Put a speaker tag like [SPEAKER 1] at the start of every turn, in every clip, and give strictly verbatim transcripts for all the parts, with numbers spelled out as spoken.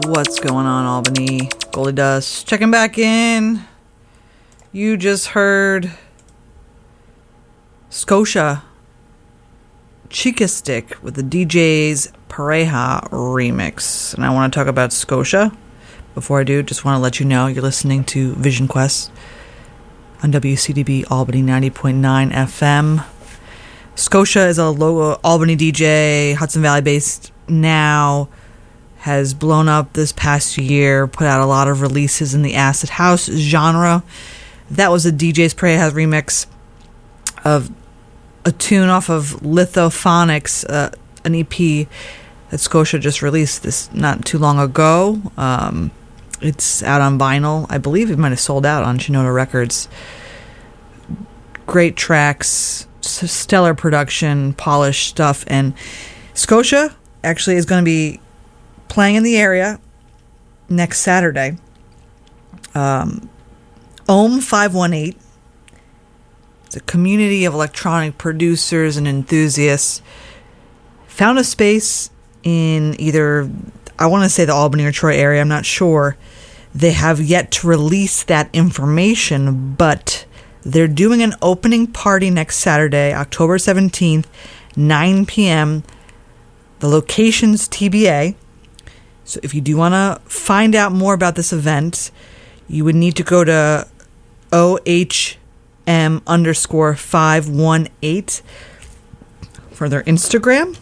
[SPEAKER 1] What's going on, Albany? Goldie Dust checking back in. You just heard Scotia Chica Stick with the D J's Pareja remix. And I want to talk about Scotia. Before I do, just want to let you know you're listening to Vision Quest on W C D B Albany ninety point nine F M. Scotia is a local Albany D J, Hudson Valley based now, has blown up this past year, put out a lot of releases in the acid house genre. That was a D J's Pareja remix of a tune off of Lithophonics, uh, an E P that Scotia just released this not too long ago. Um, it's out on vinyl. I believe it might have sold out on Shinoda Records. Great tracks, stellar production, polished stuff, and Scotia actually is going to be playing in the area next Saturday. Um, Ohm five one eight. It's a community of electronic producers and enthusiasts. Found a space in either, I want to say the Albany or Troy area, I'm not sure. They have yet to release that information, but they're doing an opening party next Saturday, October seventeenth, nine p.m. The location's T B A. So if you do want to find out more about this event, you would need to go to O H M underscore five one eight for their Instagram.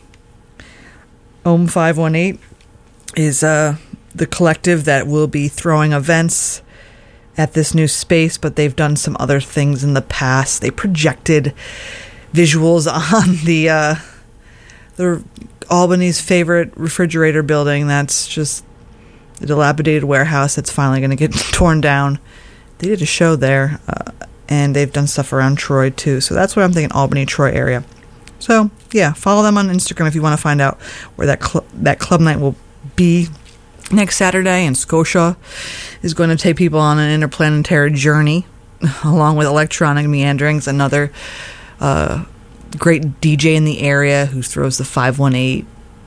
[SPEAKER 1] Ohm five one eight is uh, the collective that will be throwing events at this new space, but they've done some other things in the past. They projected visuals on the uh, the Albany's favorite refrigerator building that's just the dilapidated warehouse that's finally going to get torn down. They did a show there, uh, and they've done stuff around Troy too. So that's what I'm thinking, Albany, Troy area. So yeah, follow them on Instagram if you want to find out where that cl- that club night will be next Saturday. And Scotia is going to take people on an interplanetary journey along with Electronic Meanderings, another uh, great D J in the area who throws the five one eight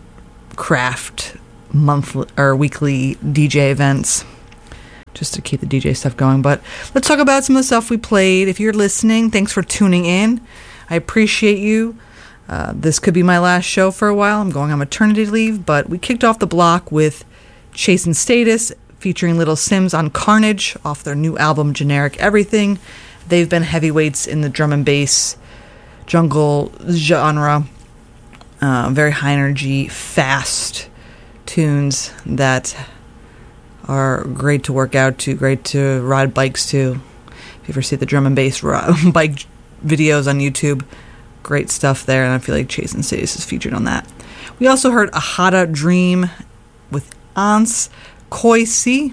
[SPEAKER 1] craft monthly or weekly D J events just to keep the D J stuff going. But let's talk about some of the stuff we played. If you're listening, thanks for tuning in. I appreciate you. Uh, this could be my last show for a while. I'm going on maternity leave, but we kicked off the block with Chase and Status featuring Little Sims on Carnage off their new album Generic Everything. They've been heavyweights in the drum and bass jungle genre. Uh, very high energy, fast tunes that are great to work out to, great to ride bikes to. If you ever see the drum and bass ri- bike videos on YouTube, great stuff there, and I feel like Chase and Status is featured on that. We also heard Ahada Dream with Ans Koisi,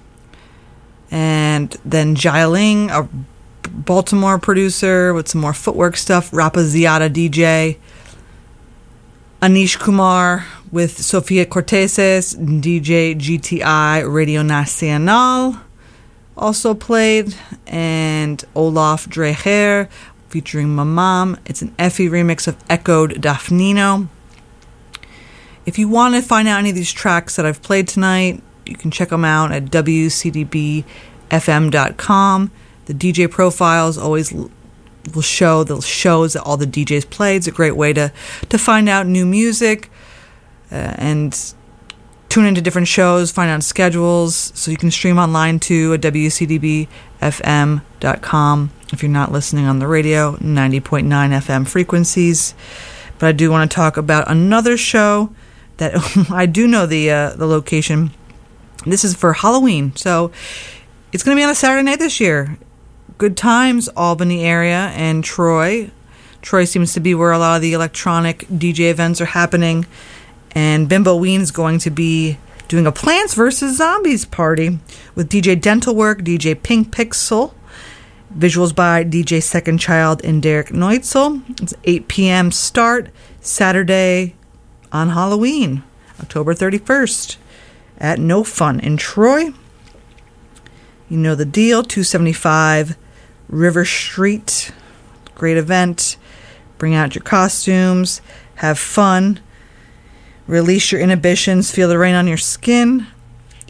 [SPEAKER 1] and then Jialing, a Baltimore producer with some more footwork stuff, Rapaziada D J, Anish Kumar with Sofia Corteses, D J G T I Radio Nacional also played, and Olaf Dreher featuring Mamam. It's an Effie remix of Echoed Daphnino. If you want to find out any of these tracks that I've played tonight, you can check them out at W C D B F M dot com. The D J profiles always will show the shows that all the D Js played. It's a great way to, to find out new music uh, and tune into different shows, find out schedules, so you can stream online too at W C D B F M dot com. If you're not listening on the radio, ninety point nine F M frequencies. But I do want to talk about another show that I do know the uh, the location. This is for Halloween, so it's going to be on a Saturday night this year. Good Times, Albany area, and Troy. Troy seems to be where a lot of the electronic D J events are happening. And Bimbo Ween's going to be doing a Plants versus. Zombies party with D J Dental Work, D J Pink Pixel, visuals by D J Second Child and Derek Neutzel. It's eight p.m. start, Saturday on Halloween, October thirty-first, at No Fun in Troy. You know the deal, two seventy-five River Street. Great event. Bring out your costumes, have fun, release your inhibitions, feel the rain on your skin.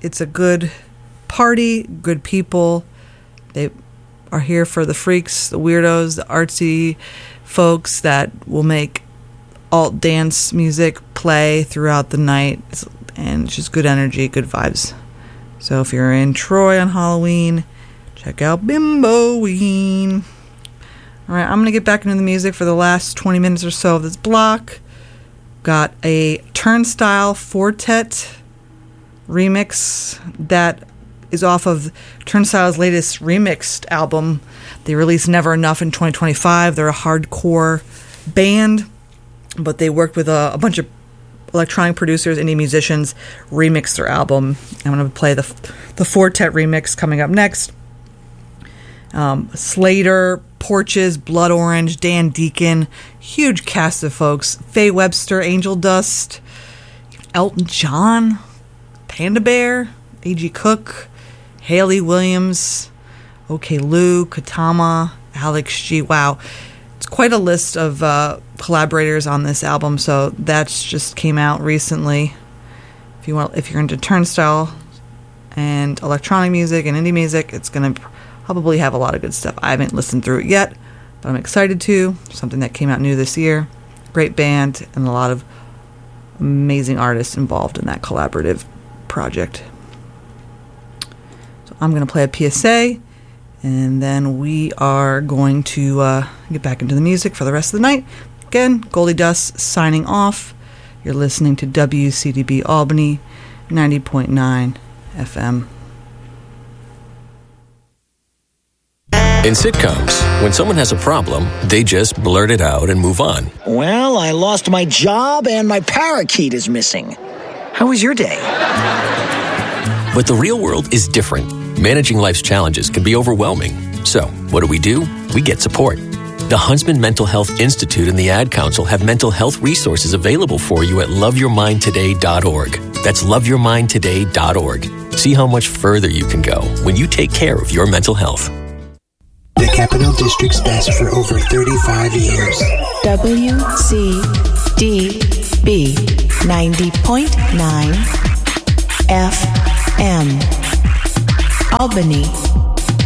[SPEAKER 1] it's a good party, good people. They are here for the freaks, the weirdos, the artsy folks that will make alt dance music play throughout the night. It's, and it's just good energy, good vibes. So if you're in Troy on Halloween, check out Bimboween. All right, I'm going to get back into the music for the last twenty minutes or so of this block. Got a Turnstile Fortet remix that is off of Turnstile's latest remixed album. They released Never Enough in twenty twenty-five. They're a hardcore band, but they worked with a, a bunch of electronic producers, indie musicians, remix their album. I'm going to play the the Fortet remix coming up next. Um, Slater, Porches, Blood Orange, Dan Deacon, huge cast of folks. Faye Webster, Angel Dust, Elton John, Panda Bear, A G Cook, Haley Williams, OK Lou, Katama, Alex G. Wow. It's quite a list of uh, collaborators on this album, so that's just came out recently. If you want, if you're into Turnstile and electronic music and indie music, it's going to probably have a lot of good stuff. I haven't listened through it yet, but I'm excited to. Something that came out new this year. Great band and a lot of amazing artists involved in that collaborative project. So I'm going to play a P S A, and then we are going to uh, get back into the music for the rest of the night. Again, Goldie Dust signing off. You're listening to W C D B Albany, ninety point nine F M.
[SPEAKER 2] In sitcoms, when someone has a problem, they just blurt it out and move on.
[SPEAKER 3] Well, I lost my job and my parakeet is missing. How was your day?
[SPEAKER 2] But the real world is different. Managing life's challenges can be overwhelming. So, what do we do? We get support. The Huntsman Mental Health Institute and the Ad Council have mental health resources available for you at love your mind today dot org. That's love your mind today dot org. See how much further you can go when you take care of your mental health.
[SPEAKER 4] The Capital District's best for over thirty-five years.
[SPEAKER 5] W C D B ninety point nine F M. Albany,